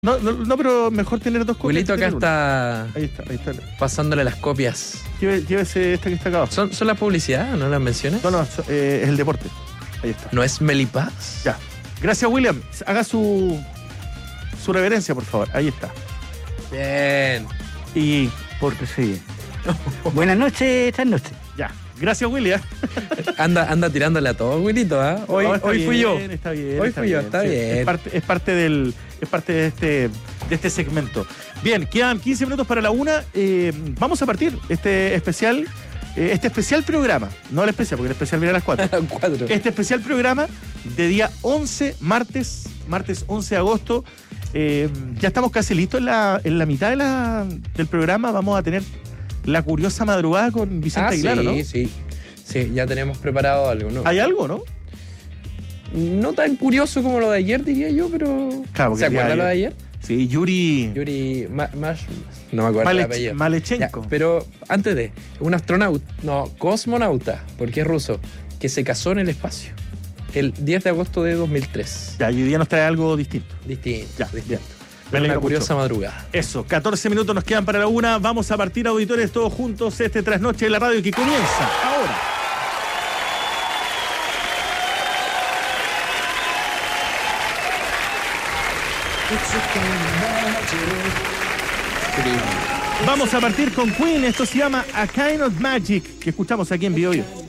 No, pero mejor tener dos copias. Wilito acá está Ahí está. pasándole las copias. Llévese esta que está acá abajo. ¿Son las publicidades? ¿No las menciones? No, es el deporte. Ahí está. ¿No es Melipaz? Ya. Gracias, William. Haga su reverencia, por favor. Ahí está. Bien. Y Pórtese bien. Buenas noches, esta noche. ya. Gracias, William. Anda tirándole a todo, Wilito, ¿ah? Hoy fui yo. Está bien. Hoy fui yo, está sí. bien. Es parte de este segmento. Bien, quedan 15 minutos para la 1. Vamos a partir este especial programa. No el especial, porque el especial viene a las 4. 4. Este especial programa de día 11, martes 11 de agosto. Ya estamos casi listos en la mitad del programa. Vamos a tener la curiosa madrugada con Vicente Aguilar, ¿no? Sí, ya tenemos preparado algo, ¿no? Hay algo, ¿no? No tan curioso como lo de ayer, diría yo, pero... Claro, ¿Se acuerda lo de ayer? Sí, Yuri no me acuerdo el apellido. Malechenko. Ya, pero antes de, un astronauta, cosmonauta, porque es ruso, que se casó en el espacio el 10 de agosto de 2003. Ya, y hoy día nos trae algo distinto. Distinto. Me alegro Una curiosa mucho. madrugada. Eso, 14 minutos nos quedan para la 1. Vamos a partir, auditores, todos juntos, este trasnoche de la radio que comienza ahora. Vamos a partir con Queen. Esto se llama A Kind of Magic, que escuchamos aquí en BioBio.